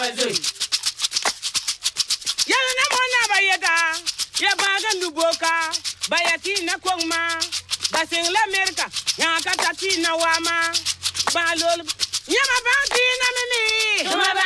bazui. Yalla na mona bayega. Ya bagan duboka. Bayati na kongma. Basing l'Amerika. Nyaka tati na wama. Balol. Nyama banti na mimi.